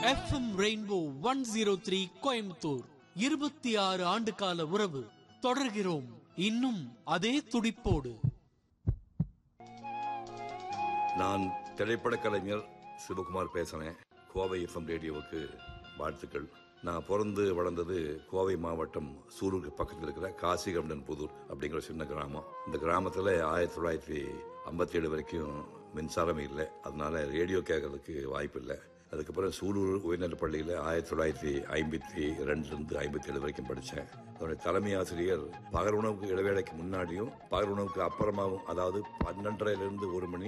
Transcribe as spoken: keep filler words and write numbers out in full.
F M rainbow one zero three Coimbatore. இருபத்தி ஆறு ஆண்டு கால உறவு. தொடர்கிறோம் இன்னும் அதே துடிப்போடு. நான் திரைப்பட கலைஞர் சிவகுமார் பேசுறேன். கோவை எஃப் எம் ரேடியோவுக்கு வாழ்த்துக்கள். நான் பிறந்து வளர்ந்தது கோவை மாவட்டம் சூலூருக்கு பக்கத்தில் இருக்கிற காசிகவுண்டன் புதூர் அப்படிங்கிற சின்ன கிராமம். இந்த கிராமத்தில் ஆயிரத்தி தொள்ளாயிரத்தி ஐம்பத்தி ஏழு வரைக்கும் மின்சாரம் இல்லை, அதனால ரேடியோ கேட்கறதுக்கு வாய்ப்பு இல்லை. அதுக்கப்புறம் சூலூர் உயர்நிலை பள்ளியில் ஆயிரத்தி தொள்ளாயிரத்தி ஐம்பத்தி ரெண்டுலேருந்து ஐம்பத்தி ஏழு வரைக்கும் படித்தேன். அதனுடைய தலைமை ஆசிரியர் பகல் உணவுக்கு இடைவேளைக்கு முன்னாடியும் பகல் உணவுக்கு அப்புறமாவும், அதாவது பன்னெண்டரைலேருந்து ஒரு மணி